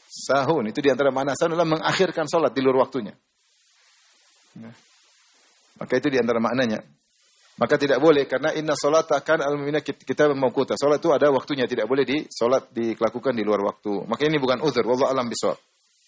Sahun. Itu di antara makna sahun adalah mengakhirkan salat di luar waktunya. Maka itu di antara maknanya. Maka tidak boleh karena inna salata kan al-mu'minina kita mauquta. Salat itu ada waktunya, tidak boleh dilakukan di luar waktu. Maka ini bukan uzur, wallahu alam bishawab.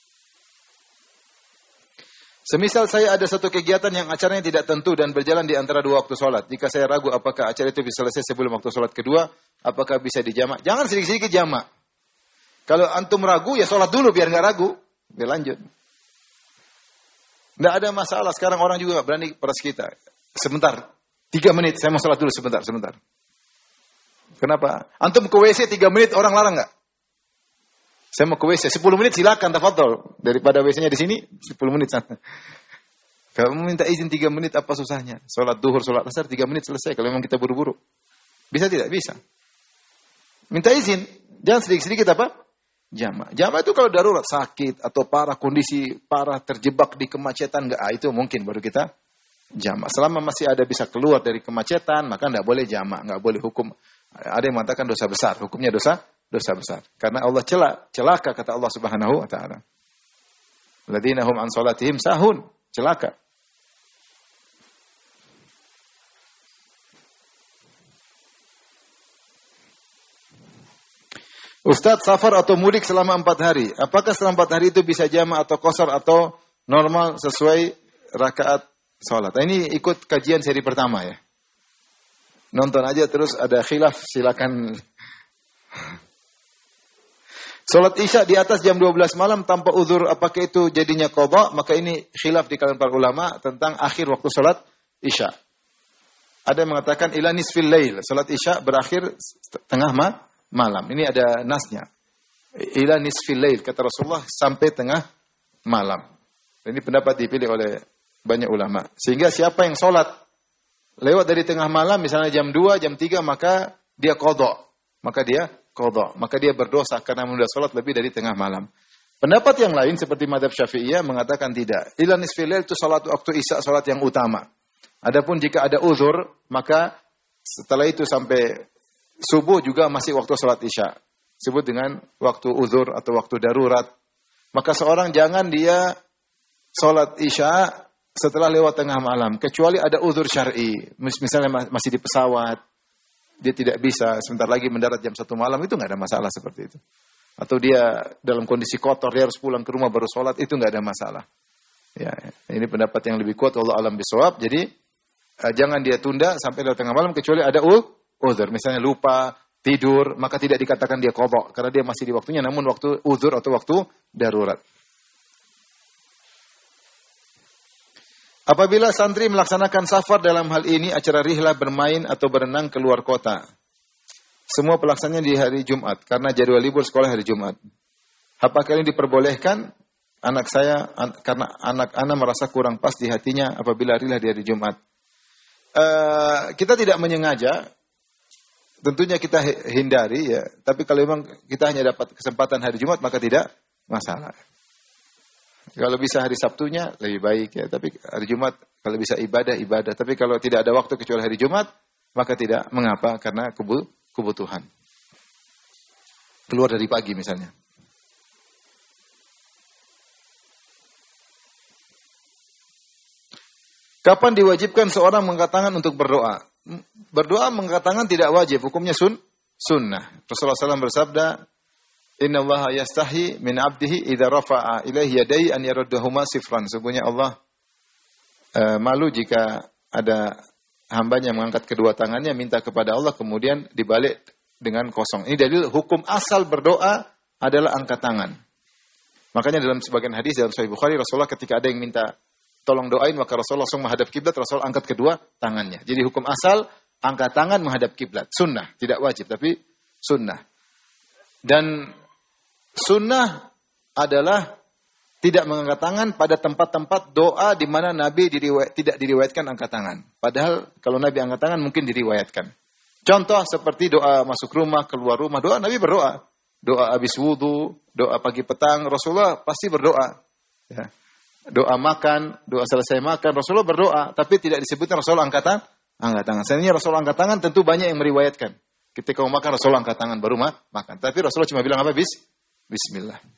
Semisal saya ada satu kegiatan yang acaranya tidak tentu dan berjalan di antara dua waktu salat. Jika saya ragu apakah acara itu bisa selesai sebelum waktu salat kedua, apakah bisa dijamak? Jangan sedikit-sedikit jamak. Kalau antum ragu ya salat dulu biar enggak ragu, biar lanjut. Enggak ada masalah. Sekarang orang juga berani peras kita. Sebentar. 3 menit, saya mau sholat dulu sebentar. Kenapa? Antum ke WC 3 menit, orang larang nggak? Saya mau ke WC, 10 menit silakan, tafadhol. Daripada WC-nya di sini, 10 menit sana. Kalau minta izin 3 menit, apa susahnya? Sholat duhur, sholat asar, 3 menit selesai. Kalau memang kita buru-buru. Bisa tidak? Bisa. Minta izin. Jangan sedikit-sedikit apa? Jamaah. Jamaah itu kalau darurat, sakit, atau kondisi parah, terjebak di kemacetan, nggak, itu mungkin baru kita jamak. Selama masih ada bisa keluar dari kemacetan, maka tidak boleh jamak, nggak boleh hukum. Ada yang mengatakan dosa besar, hukumnya dosa besar. Karena Allah celaka kata Allah Subhanahu wa taala. Alladzina hum an salatihim sahun, celaka. Ustadz, safar atau mudik selama 4 hari. Apakah selama 4 hari itu bisa jamak atau qasar atau normal sesuai rakaat salat? Ini ikut kajian seri pertama ya. Nonton aja terus ada khilaf, silakan. Salat Isya di atas jam 12 malam tanpa uzur, apakah itu jadinya qadha? Maka ini khilaf di kalangan para ulama tentang akhir waktu salat Isya. Ada yang mengatakan ila nisfil lail, salat Isya berakhir tengah malam. Ini ada nasnya. Ila nisfil lail, kata Rasulullah, sampai tengah malam. Ini pendapat dipilih oleh banyak ulama. Sehingga siapa yang sholat lewat dari tengah malam, misalnya jam 2, jam 3, maka dia qadha. Maka dia berdosa karena menunda sholat lebih dari tengah malam. Pendapat yang lain seperti mazhab Syafi'iyah mengatakan tidak. Ila nisfil lail itu salat waktu Isya, salat yang utama. Adapun jika ada uzur, maka setelah itu sampai subuh juga masih waktu salat Isya. Sebut dengan waktu uzur atau waktu darurat. Maka seorang jangan dia salat Isya setelah lewat tengah malam, kecuali ada uzur syar'i. Misalnya masih di pesawat, dia tidak bisa sebentar lagi mendarat jam 1 malam, itu nggak ada masalah seperti itu. Atau dia dalam kondisi kotor, dia harus pulang ke rumah baru sholat, itu nggak ada masalah. Ya, ini pendapat yang lebih kuat, Allah alam bisawab. Jadi jangan dia tunda sampai lewat tengah malam, kecuali ada uzur. Misalnya lupa, tidur, maka tidak dikatakan dia qadha, karena dia masih di waktunya, namun waktu uzur atau waktu darurat. Apabila santri melaksanakan safar dalam hal ini, acara rihlah, bermain atau berenang keluar kota. Semua pelaksananya di hari Jumat, karena jadwal libur sekolah hari Jumat. Apakah ini diperbolehkan? Karena anak merasa kurang pas di hatinya apabila rihlah di hari Jumat. Kita tidak menyengaja, tentunya kita hindari ya. Tapi kalau memang kita hanya dapat kesempatan hari Jumat, maka tidak masalah. Kalau bisa hari Sabtunya lebih baik ya. Tapi hari Jumat kalau bisa ibadah. Tapi kalau tidak ada waktu kecuali hari Jumat, maka tidak mengapa karena kebutuhan. Keluar dari pagi misalnya. Kapan diwajibkan seorang mengangkat tangan untuk berdoa? Berdoa mengangkat tangan tidak wajib, hukumnya sunnah. Rasulullah SAW bersabda, Inna Allah yastahi min abdihi idza rafa'a ilaihi yadayhi an yaruddahuma sifran. Sesungguhnya Allah malu jika ada hambanya mengangkat kedua tangannya minta kepada Allah kemudian dibalik dengan kosong. Ini dalil hukum asal berdoa adalah angkat tangan. Makanya dalam sebagian hadis dalam Sahih Bukhari, Rasulullah ketika ada yang minta tolong doain, maka Rasulullah langsung menghadap kiblat, Rasul angkat kedua tangannya. Jadi hukum asal angkat tangan menghadap kiblat. Sunnah, tidak wajib tapi sunnah. Dan sunnah adalah tidak mengangkat tangan pada tempat-tempat doa di mana Nabi tidak diriwayatkan angkat tangan. Padahal kalau Nabi angkat tangan mungkin diriwayatkan. Contoh seperti doa masuk rumah, keluar rumah, doa Nabi berdoa. Doa habis wudu, doa pagi petang, Rasulullah pasti berdoa. Ya. Doa makan, doa selesai makan, Rasulullah berdoa. Tapi tidak disebutkan Rasulullah angkat tangan. Seandainya Rasulullah angkat tangan, tentu banyak yang meriwayatkan. Ketika mau makan, Rasulullah angkat tangan baru makan. Tapi Rasulullah cuma bilang apa? Bismillah.